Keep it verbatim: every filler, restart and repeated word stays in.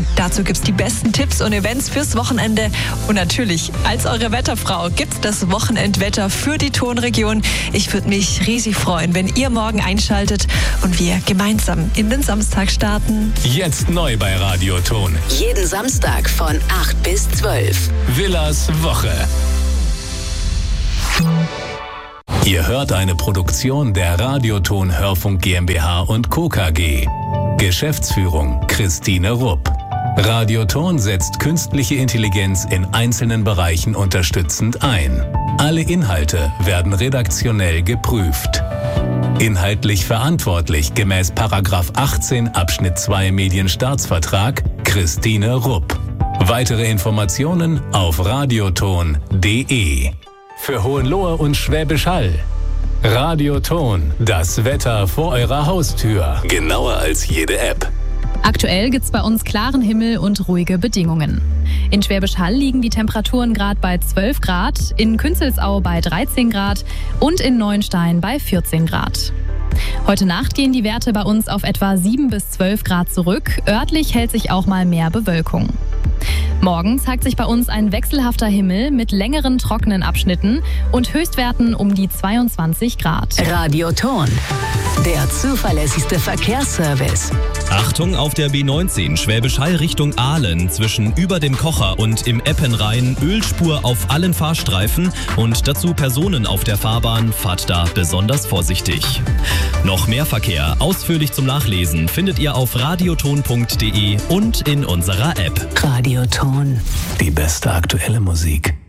Dazu gibt's die besten Tipps und Events fürs Wochenende. Und natürlich, als eure Wetterfrau gibt's das Wochenendwetter für die Tonregion. Ich würde mich riesig freuen, wenn ihr morgen einschaltet und wir gemeinsam in den Samstag starten. Jetzt neu bei Radioton. Jeden Samstag von acht bis zwölf. Villas Woche. Ihr hört eine Produktion der Radioton Hörfunk GmbH und Co. K G. Geschäftsführung Christine Rupp. Radioton setzt künstliche Intelligenz in einzelnen Bereichen unterstützend ein. Alle Inhalte werden redaktionell geprüft. Inhaltlich verantwortlich gemäß Paragraph achtzehn Abschnitt zwei Medienstaatsvertrag Christine Rupp. Weitere Informationen auf radioton punkt de. Für Hohenlohe und Schwäbisch Hall. Radioton, das Wetter vor eurer Haustür. Genauer als jede App. Aktuell gibt's bei uns klaren Himmel und ruhige Bedingungen. In Schwäbisch Hall liegen die Temperaturen gerade bei zwölf Grad, in Künzelsau bei dreizehn Grad und in Neuenstein bei vierzehn Grad. Heute Nacht gehen die Werte bei uns auf etwa sieben bis zwölf Grad zurück. Örtlich hält sich auch mal mehr Bewölkung. Morgen zeigt sich bei uns ein wechselhafter Himmel mit längeren trockenen Abschnitten und Höchstwerten um die zweiundzwanzig Grad. Radioton, der zuverlässigste Verkehrsservice. Achtung auf der B neunzehn Schwäbisch Hall Richtung Aalen zwischen über dem Kocher und im Eppenrhein Ölspur auf allen Fahrstreifen und dazu Personen auf der Fahrbahn. Fahrt da besonders vorsichtig. Noch mehr Verkehr ausführlich zum Nachlesen findet ihr auf radioton punkt de und in unserer App. Radioton. Die beste aktuelle Musik.